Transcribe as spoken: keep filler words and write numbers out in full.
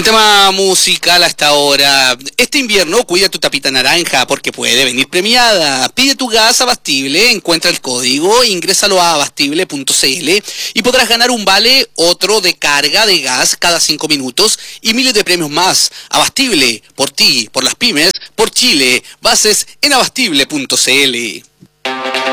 Buen tema musical hasta ahora. Este invierno cuida tu tapita naranja porque puede venir premiada. Pide tu gas Abastible, encuentra el código, ingrésalo a abastible punto cl y podrás ganar un vale otro de carga de gas cada cinco minutos y miles de premios más. Abastible, por ti, por las pymes, por Chile. Bases en abastible punto cl.